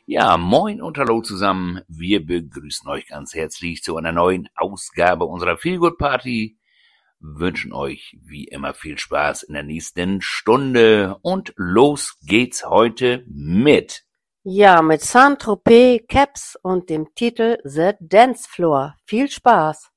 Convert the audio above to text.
Ja, moin und hallo zusammen. Wir begrüßen euch ganz herzlich zu einer neuen Ausgabe unserer Feelgood Party. Wünschen euch wie immer viel Spaß in der nächsten Stunde und los geht's heute mit. Ja, mit Saint-Tropez, Caps und dem Titel The Dance Floor. Viel Spaß!